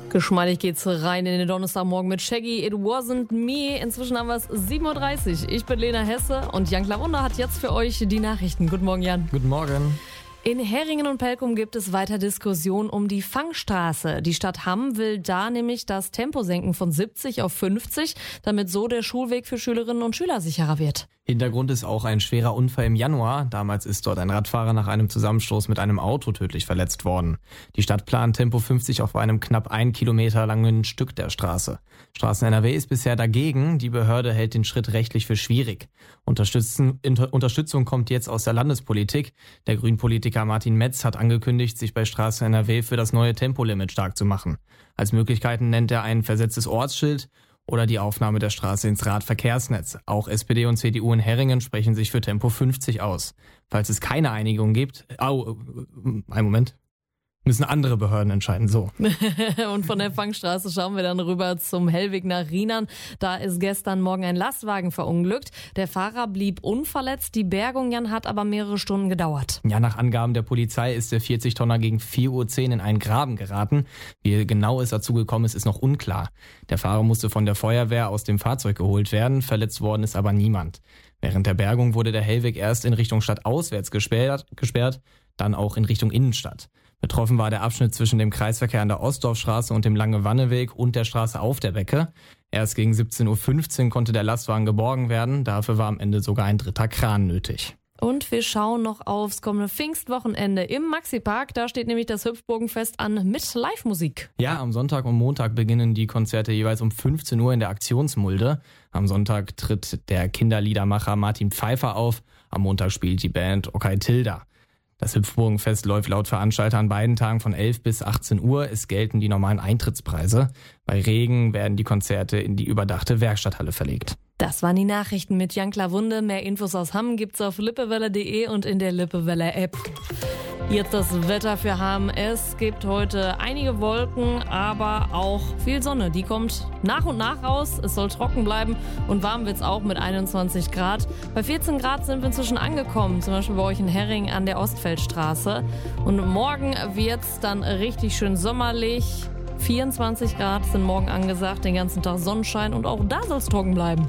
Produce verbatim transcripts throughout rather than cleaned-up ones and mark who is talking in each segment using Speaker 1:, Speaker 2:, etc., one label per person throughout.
Speaker 1: Geschmeidig geht's rein in den Donnerstagmorgen mit Shaggy, It Wasn't Me. Inzwischen haben wir es sieben Uhr dreißig. Ich bin Lena Hesse und Jan Klavunder hat jetzt für euch die Nachrichten. Guten Morgen, Jan.
Speaker 2: Guten Morgen.
Speaker 1: In Heringen und Pelkum gibt es weiter Diskussion um die Fangstraße. Die Stadt Hamm will da nämlich das Tempo senken von siebzig auf fünfzig, damit so der Schulweg für Schülerinnen und Schüler sicherer wird.
Speaker 2: Hintergrund ist auch ein schwerer Unfall im Januar. Damals ist dort ein Radfahrer nach einem Zusammenstoß mit einem Auto tödlich verletzt worden. Die Stadt plant Tempo fünfzig auf einem knapp ein Kilometer langen Stück der Straße. Straßen N R W ist bisher dagegen. Die Behörde hält den Schritt rechtlich für schwierig. Unterstützen, Inter, Unterstützung kommt jetzt aus der Landespolitik. Der Grünpolitiker Martin Metz hat angekündigt, sich bei Straßen N R W für das neue Tempolimit stark zu machen. Als Möglichkeiten nennt er ein versetztes Ortsschild oder die Aufnahme der Straße ins Radverkehrsnetz. Auch S P D und C D U in Heringen sprechen sich für Tempo fünfzig aus. Falls es keine Einigung gibt, au, einen Moment, müssen andere Behörden entscheiden, so.
Speaker 1: Und von der Fangstraße schauen wir dann rüber zum Hellweg nach Rheinland. Da ist gestern Morgen ein Lastwagen verunglückt. Der Fahrer blieb unverletzt. Die Bergung, Jan, hat aber mehrere Stunden gedauert.
Speaker 2: Ja, nach Angaben der Polizei ist der vierzig-Tonner gegen vier Uhr zehn in einen Graben geraten. Wie genau es dazu gekommen ist, ist noch unklar. Der Fahrer musste von der Feuerwehr aus dem Fahrzeug geholt werden. Verletzt worden ist aber niemand. Während der Bergung wurde der Hellweg erst in Richtung Stadt auswärts gesperrt, gesperrt, dann auch in Richtung Innenstadt. Betroffen war der Abschnitt zwischen dem Kreisverkehr an der Ostdorfstraße und dem Lange-Wanne-Weg und der Straße auf der Becke. Erst gegen siebzehn Uhr fünfzehn konnte der Lastwagen geborgen werden. Dafür war am Ende sogar ein dritter Kran nötig.
Speaker 1: Und wir schauen noch aufs kommende Pfingstwochenende im Maxipark. Da steht nämlich das Hüpfburgenfest an mit Live-Musik.
Speaker 2: Ja, am Sonntag und Montag beginnen die Konzerte jeweils um fünfzehn Uhr in der Aktionsmulde. Am Sonntag tritt der Kinderliedermacher Martin Pfeiffer auf. Am Montag spielt die Band Okay Tilda. Das Hüpfburgenfest läuft laut Veranstalter an beiden Tagen von elf bis achtzehn Uhr. Es gelten die normalen Eintrittspreise. Bei Regen werden die Konzerte in die überdachte Werkstatthalle verlegt.
Speaker 1: Das waren die Nachrichten mit Jan Klawunde. Mehr Infos aus Hamm gibt's auf lippewelle punkt de und in der Lippewelle App. Jetzt das Wetter für Hamm. Es gibt heute einige Wolken, aber auch viel Sonne. Die kommt nach und nach raus. Es soll trocken bleiben und warm wird's auch mit einundzwanzig Grad. Bei vierzehn Grad sind wir inzwischen angekommen, zum Beispiel bei euch in Hering an der Ostfeldstraße. Und morgen wird's dann richtig schön sommerlich. vierundzwanzig Grad sind morgen angesagt, den ganzen Tag Sonnenschein und auch da soll's trocken bleiben.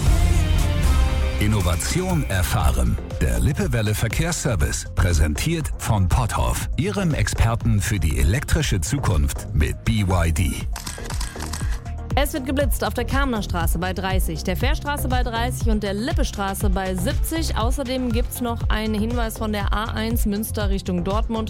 Speaker 3: Innovation erfahren. Der Lippewelle Verkehrsservice, präsentiert von Potthoff, Ihrem Experten für die elektrische Zukunft mit B Y D.
Speaker 1: Es wird geblitzt auf der Kamener Straße bei dreißig, der Fährstraße bei dreißig und der Lippestraße bei siebzig. Außerdem gibt's noch einen Hinweis von der A eins Münster Richtung Dortmund.